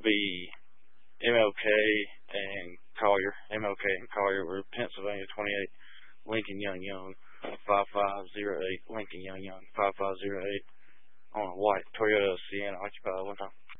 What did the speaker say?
be MLK and Collier. MLK and Collier were Pennsylvania 28, Lincoln Young Young 5508, Lincoln Young Young 5508 on a white Toyota Sienna occupied one time.